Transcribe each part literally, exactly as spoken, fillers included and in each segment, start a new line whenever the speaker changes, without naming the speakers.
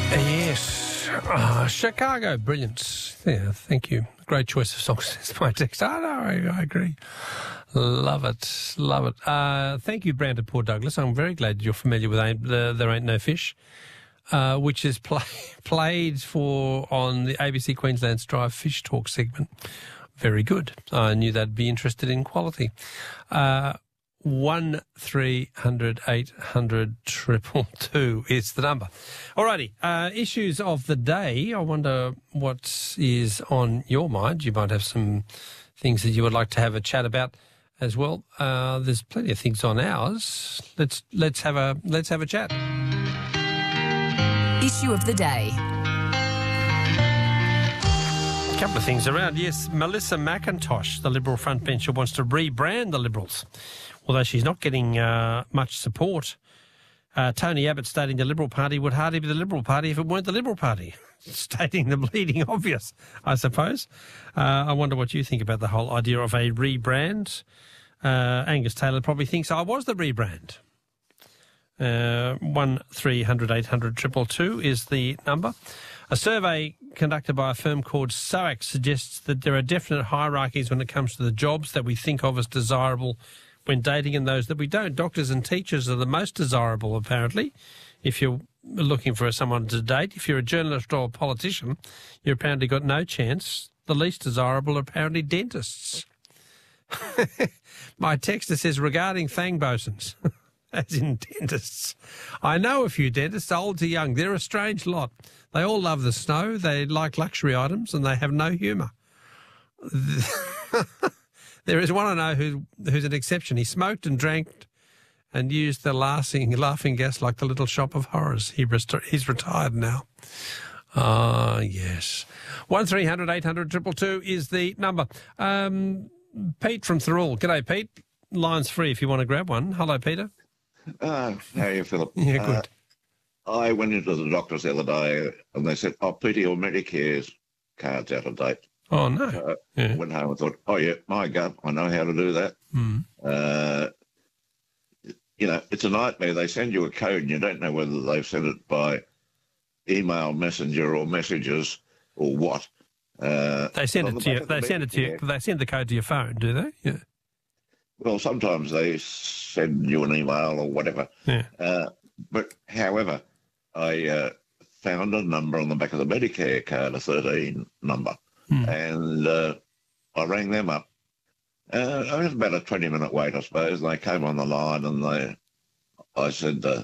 Yes. Oh, Chicago, brilliant. Yeah, thank you. Great choice of songs. That's my text. I know, I, I agree. Love it, love it. Uh, thank you, Brandon Port Douglas. I'm very glad you're familiar with Ain't, uh, There Ain't No Fish, uh, which is play, played for on the A B C Queensland's Drive Fish Talk segment. Very good. I knew they'd be interested in quality. Uh, one three hundred eight hundred triple two is the number. Alrighty, uh, issues of the day. I wonder what is on your mind. You might have some things that you would like to have a chat about as well. Uh, there's plenty of things on ours. Let's let's have a let's have a chat.
Issue of the day.
A couple of things around. Yes, Melissa McIntosh, the Liberal frontbencher, wants to rebrand the Liberals, although she's not getting uh, much support. Uh, Tony Abbott stating the Liberal Party would hardly be the Liberal Party if it weren't the Liberal Party. Stating the bleeding obvious, I suppose. Uh, I wonder what you think about the whole idea of a rebrand. Uh, Angus Taylor probably thinks I was the rebrand. Uh, one three hundred eight hundred triple two is the number. A survey conducted by a firm called S O A C suggests that there are definite hierarchies when it comes to the jobs that we think of as desirable when dating and those that we don't. Doctors and teachers are the most desirable, apparently, if you're looking for someone to date. If you're a journalist or a politician, you've apparently got no chance. The least desirable are apparently dentists. My texter says, regarding fang bosuns, as in dentists. I know a few dentists, old to young. They're a strange lot. They all love the snow, they like luxury items, and they have no humour. There is one I know who, who's an exception. He smoked and drank and used the laughing, laughing gas like the Little Shop of Horrors. He rest- he's retired now. Ah, yes. one three hundred eight hundred triple two is the number. Um, Pete from Thirroul. G'day, Pete. Line's free if you want to grab one. Hello, Peter.
Uh, how are you, Philip?
Yeah, good.
Uh, I went into the doctors the other day and they said, oh, Peter, your Medicare's card's out of date.
Oh, no.
Uh,
Yeah.
Went home and thought, oh, yeah, my God, I know how to do that.
Mm.
Uh, you know, it's a nightmare. They send you a code and you don't know whether they've sent it by email, messenger or messages or what. Uh,
They send
on
it
the
to you.
back of the
They send it to you.
Medicare-
They send the code to your phone, do they? Yeah.
Well, sometimes they send you an email or whatever.
Yeah.
Uh, but, however, I uh, found a number on the back of the Medicare card, a thirteen number,
Hmm.
and uh, I rang them up. Uh, it was about a twenty-minute wait, I suppose. They came on the line and they, I said, uh,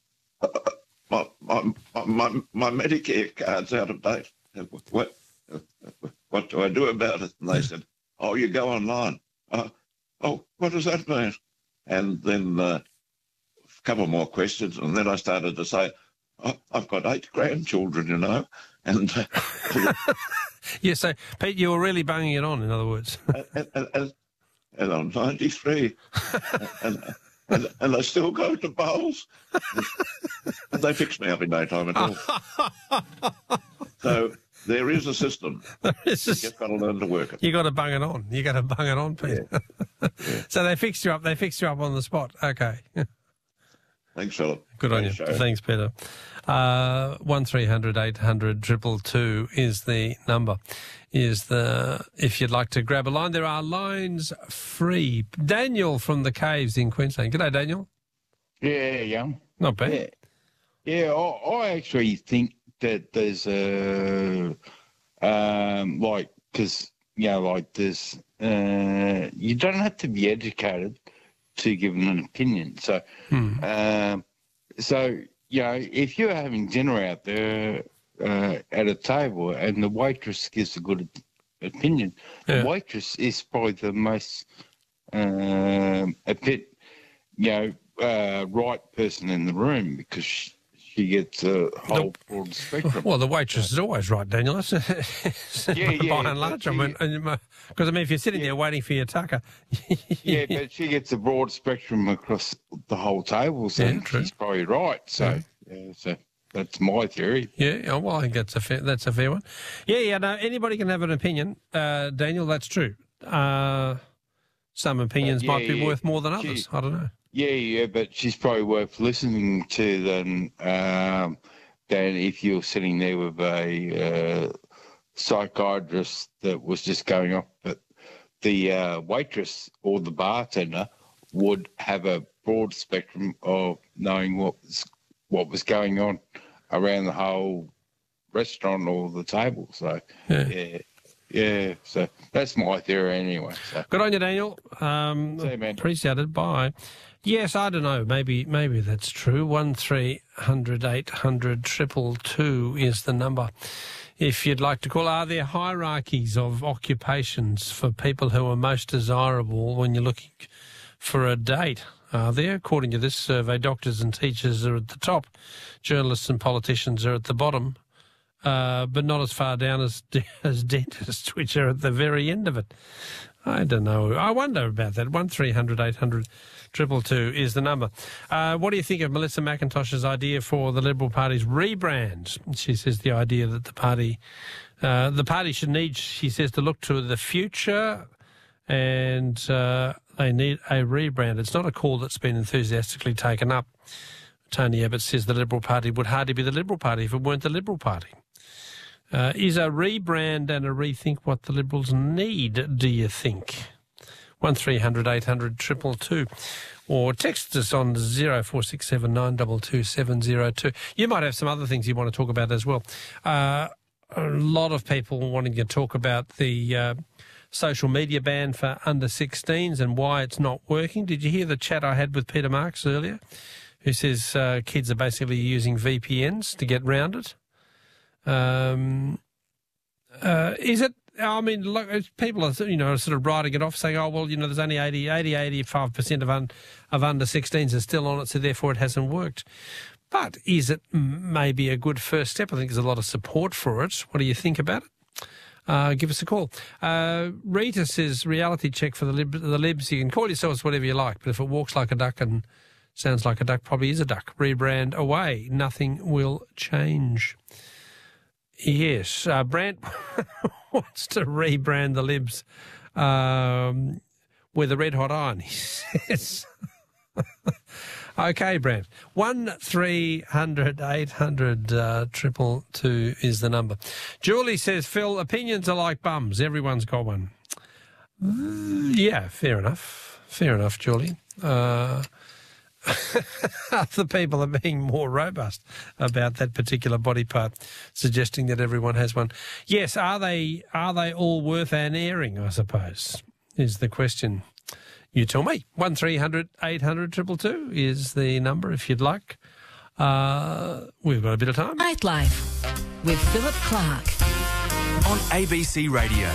my, my, my, my Medicare card's out of date. What, what do I do about it? And they said, oh, you go online. Uh, oh, what does that mean? And then uh, a couple more questions, and then I started to say, oh, I've got eight grandchildren, you know, and uh,
Yeah, so, Pete, you were really banging it on, in other words.
and, and, and, and I'm ninety-three, and, and and I still go to bowls, and they fix me up in no time at all. So there is a system.
It's
You
just,
just got to learn to work it.
you got to bung it on. You got to bung it on, Pete.
Yeah.
So they fixed you up. They fixed you up on the spot. Okay.
Thanks, Philip.
Good on
Great
you.
show.
Thanks, Peter. Uh, one three hundred eight hundred triple two is the number. Is the if you'd like to grab a line, there are lines free. Daniel from the Caves in Queensland. G'day, Daniel.
Yeah, yeah.
Not bad.
Yeah, yeah I, I actually think that there's a, um, like, because, you know, like there's, uh, you don't have to be educated to give an opinion. So,
Hmm.
um, so, you know, if you're having dinner out there uh, at a table and the waitress gives a good opinion,
Yeah.
the waitress is probably the most, um, a bit, you know, uh, right person in the room because she, she gets a whole broad spectrum.
Well, the waitress is always right, Daniel. That's
Yeah, yeah,
by and large.
but
I mean, because I mean, if you're sitting there waiting for your tucker,
Yeah, but she gets a broad spectrum across the whole table, so
Yeah, true.
she's probably right. So, yeah, so that's my theory.
Yeah, yeah, well, I think that's a fair, that's a fair one. Yeah, yeah, no, anybody can have an opinion, uh, Daniel, that's true. Uh, some opinions
Uh, yeah,
might be
yeah.
worth more than
She-
others. I don't know.
Yeah, yeah, but she's probably worth listening to than um, than if you're sitting there with a uh, psychiatrist that was just going off. But the uh, waitress or the bartender would have a broad spectrum of knowing what was, what was going on around the whole restaurant or the table. So, yeah. yeah. Yeah, so that's my theory anyway. So.
Good on you, Daniel. Um,
See you, man.
Appreciate it. Bye. Yes, I don't know. Maybe maybe that's true. One three hundred eight hundred triple two is the number. If you'd like to call, are there hierarchies of occupations for people who are most desirable when you're looking for a date? Are there? According to this survey, doctors and teachers are at the top. Journalists and politicians are at the bottom. Uh, but not as far down as as dentists, which are at the very end of it. I don't know. I wonder about that. One three hundred eight hundred triple two is the number. Uh, what do you think of Melissa McIntosh's idea for the Liberal Party's rebrand? She says the idea that the party, uh, the party should need, she says, to look to the future, and uh, they need a rebrand. It's not a call that's been enthusiastically taken up. Tony Abbott says the Liberal Party would hardly be the Liberal Party if it weren't the Liberal Party. Uh, is a rebrand and a rethink what the Liberals need, do you think? one three hundred eight hundred triple two. Or text us on zero four six seven nine two two seven zero two. You might have some other things you want to talk about as well. Uh, a lot of people wanting to talk about the uh, social media ban for under sixteens and why it's not working. Did you hear the chat I had with Peter Marks earlier, who says uh, kids are basically using V P Ns to get round it? Um, uh, is it, I mean, look, people are, you know, sort of writing it off, saying, oh, well, you know, there's only eighty, eighty, eighty-five percent of, un, of under sixteens are still on it, so therefore it hasn't worked. But is it maybe a good first step? I think there's a lot of support for it. What do you think about it? Uh, give us a call. Uh, Rita says, reality check for the, lib, the libs. You can call yourselves whatever you like, but if it walks like a duck and sounds like a duck, probably is a duck. Rebrand away. Nothing will change. Yes, uh, Brant wants to rebrand the Libs um, with a red-hot iron, he says. OK, Brant. one three hundred eight hundred triple two is the number. Julie says, Phil, opinions are like bums. Everyone's got one. Uh, yeah, fair enough. Fair enough, Julie. Uh Other people are being more robust about that particular body part, suggesting that everyone has one. Yes, are they are they all worth an airing, I suppose, is the question. You tell me. one three hundred eight hundred triple two is the number if you'd like. Uh, we've got a bit of time.
Nightlife with Philip Clark
on A B C Radio.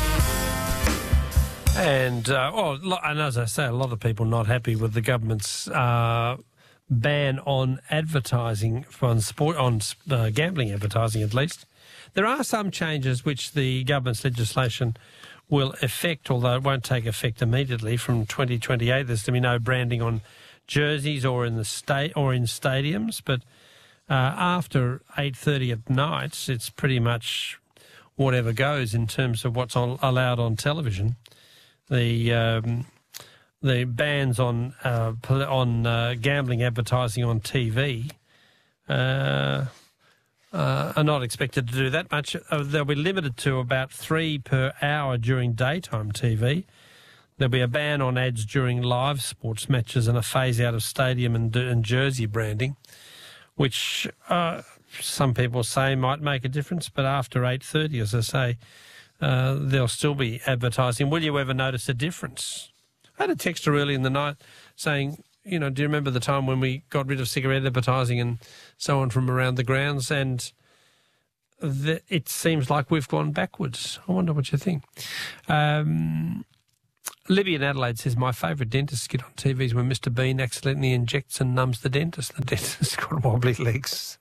And, uh, oh, and as I say, a lot of people not happy with the government's uh, ban on advertising, on sport, on uh, gambling advertising at least. There are some changes which the government's legislation will affect, although it won't take effect immediately from twenty twenty-eight. There's to be no branding on jerseys or in the state or in stadiums, but uh, after eight thirty at night, it's pretty much whatever goes in terms of what's on, allowed on television. The um, the bans on uh, on uh, gambling advertising on T V uh, uh, are not expected to do that much. Uh, they'll be limited to about three per hour during daytime T V. There'll be a ban on ads during live sports matches and a phase out of stadium and, and jersey branding, which uh, some people say might make a difference. But after eight thirty, as I say, Uh, there'll still be advertising. Will you ever notice a difference? I had a texter early in the night saying, you know, do you remember the time when we got rid of cigarette advertising and so on from around the grounds? And the, it seems like we've gone backwards. I wonder what you think. Um, Libby in Adelaide says, my favourite dentist skit on T V is when Mister Bean accidentally injects and numbs the dentist. The dentist's got wobbly legs.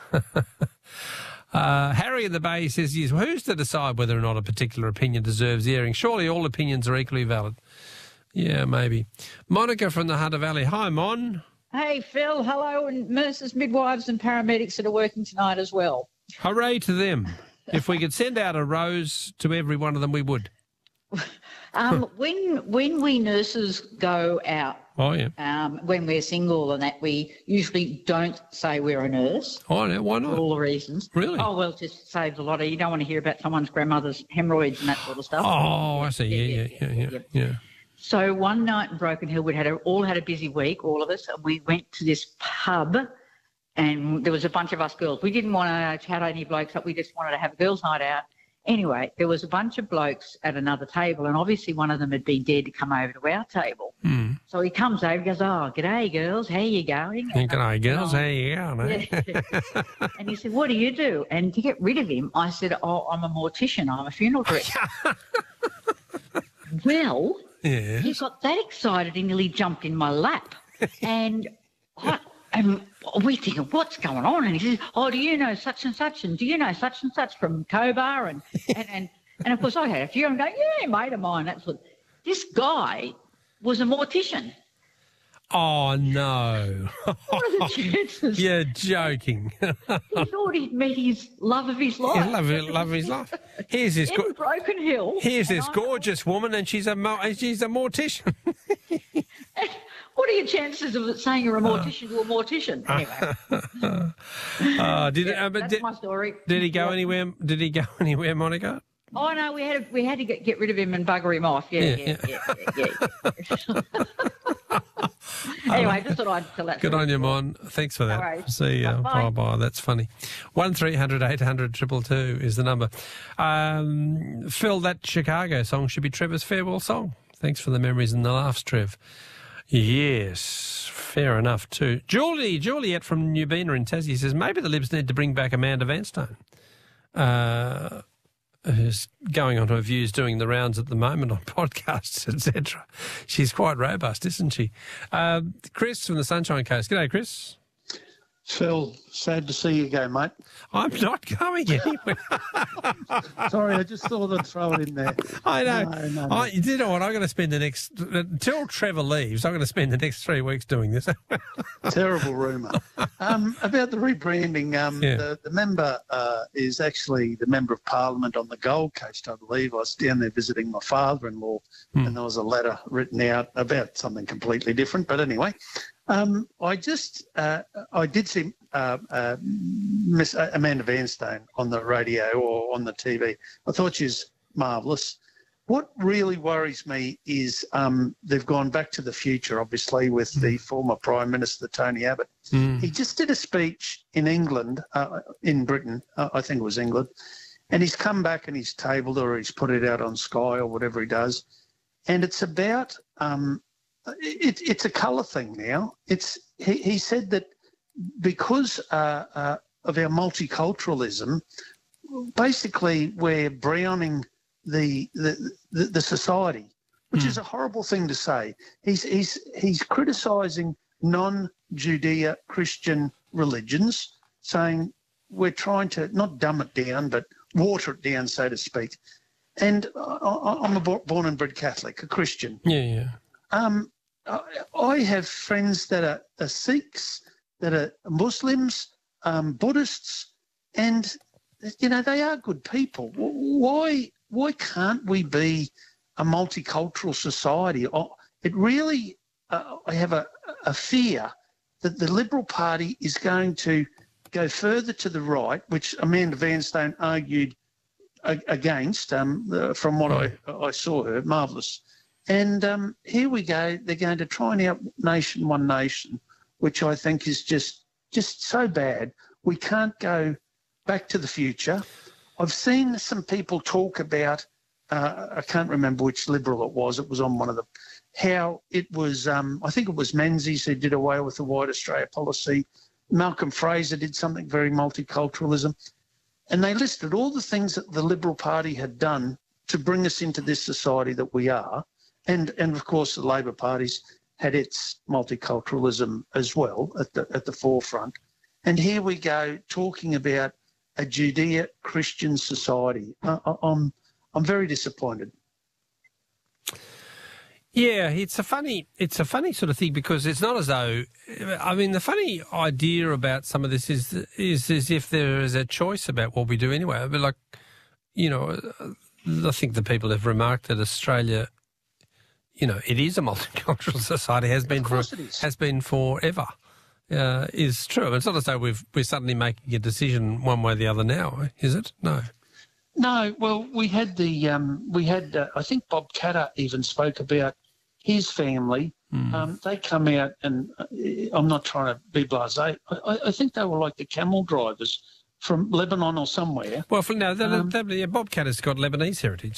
Uh, Harry in the Bay says, yes, well, who's to decide whether or not a particular opinion deserves airing? Surely all opinions are equally valid. Yeah, maybe. Monica from the Hunter Valley. Hi, Mon.
Hey, Phil. Hello, and nurses, midwives and paramedics that are working tonight as well.
Hooray to them. If we could send out a rose to every one of them, we would.
Um, when when we nurses go out,
Oh, yeah.
um, when we're single and that, we usually don't say we're a nurse.
Oh, no, why
For
not?
all the reasons.
Really?
Oh, well, it just saves a lot of, you don't want to hear about someone's grandmother's hemorrhoids and that sort of stuff.
Oh, I see. Yeah, yeah, yeah, yeah, yeah.
So one night in Broken Hill, we'd had a, all had a busy week, all of us, and we went to this pub, and there was a bunch of us girls. We didn't want to chat any blokes up. We just wanted to have a girls' night out. Anyway, there was a bunch of blokes at another table, and obviously one of them had been dead to come over to our table.
Mm.
So he comes over, he goes, "Oh, g'day, girls. How you going?"
Hey, g'day, girls.
Oh,
How you going, eh?
yeah. And he said, "What do you do?" And to get rid of him, I said, "Oh, I'm a mortician. I'm a funeral director." Well,
Yeah.
he got that excited, he nearly jumped in my lap. And I, and we thinking, what's going on? And he says, "Oh, do you know such and such? And do you know such and such from Cobar?" And, and, and, and of course, I had a few. I'm going, "Yeah, mate of mine." That's what. This guy was a mortician.
Oh, no.
What are the chances?
You're joking.
He thought he'd met his love of his life.
love, love his life. Here's this,
In
go-
Broken Hill.
here's
and
this
I-
gorgeous woman, and she's a mo- she's a mortician.
What are your chances of it saying you're a mortician to a mortician? Anyway,
Uh, did,
yeah,
uh, but
that's
did,
my story.
did he go
Yeah.
anywhere? Did he go anywhere, Monica?
Oh no, we had to, we had to get, get rid of him and bugger him off. Yeah, yeah, yeah, yeah. yeah, yeah. Anyway, I just thought I'd tell that.
Good
story.
on you, Mon. Thanks for that.
No worries.
See ya. Bye
Bye-bye.
bye. That's funny. One three hundred eight hundred triple two is the number. Um, Phil, that Chicago song should be Trevor's farewell song. Thanks for the memories and the laughs, Trev. Yes, fair enough too. Julie, Juliet from Newbena in Tassie says maybe the Libs need to bring back Amanda Vanstone. Uh, who's going on her views, doing the rounds at the moment on podcasts, et cetera. She's quite robust, isn't she? Uh, Chris from the Sunshine Coast. G'day, Chris.
Phil, sad to see you go, mate.
I'm not going anywhere.
Sorry, I just thought I'd throw it in there.
I know.
No, no, no.
I, you know what? I'm going to spend the next, until Trevor leaves, I'm going to spend the next three weeks doing this.
Terrible rumour. Um, about the rebranding, um,
Yeah.
the, the member uh, is actually the Member of Parliament on the Gold Coast, I believe. I was down there visiting my father-in-law,
Hmm.
and there was a letter written out about something completely different. But anyway, um, I just, uh, I did see uh, uh, Miss Amanda Vanstone on the radio or on the T V. I thought she was marvellous. What really worries me is um, they've gone back to the future, obviously, with the former Prime Minister, Tony Abbott.
Mm.
He just did a speech in England, uh, in Britain, uh, I think it was England, and he's come back and he's tabled or he's put it out on Sky or whatever he does. And it's about, um, it, it's a colour thing now. It's he, he said that because uh, uh, of our multiculturalism, basically we're browning the the, the, the society, which
Mm.
is a horrible thing to say. He's he's he's criticising non-Judeo-Christian religions, saying we're trying to not dumb it down, but water it down, so to speak. And I, I- I'm a bo- born and bred Catholic, a Christian.
Yeah, yeah.
Um, I, I have friends that are, are Sikhs, that are Muslims, um, Buddhists, and you know they are good people. Why why can't we be a multicultural society? Oh, It really, uh, I have a, a fear that the Liberal Party is going to go further to the right, which Amanda Vanstone argued a- against. Um, uh, from what I I saw her, marvellous. And um, here we go. They're going to try and out nation one nation, which I think is just just so bad. We can't go back to the future. I've seen some people talk about, uh, I can't remember which Liberal it was, it was on one of the, how it was, um, I think it was Menzies who did away with the White Australia policy. Malcolm Fraser did something very multiculturalism. And they listed all the things that the Liberal Party had done to bring us into this society that we are. And, and of course, the Labor Party's had its multiculturalism as well at the, at the forefront. And here we go talking about a Judeo-Christian society. I, I- I'm, I'm very disappointed.
Yeah, it's a funny, it's a funny sort of thing because it's not as though, I mean, the funny idea about some of this is is as if there is a choice about what we do anyway. But like, you know, I think the people have remarked that Australia, you know, it is a multicultural society, has been
Of
for
course it is.
has been forever. Uh, is true. It's not as though we've we're suddenly making a decision one way or the other now, is it? No.
No, well, we had the um, we had uh, I think Bob Catter even spoke about his family.
Mm.
Um, they come out, and uh, I'm not trying to be blasé. I, I think they were like the camel drivers from Lebanon or somewhere.
Well, for now, that,
Um,
that, yeah, Bob Catter's got Lebanese heritage.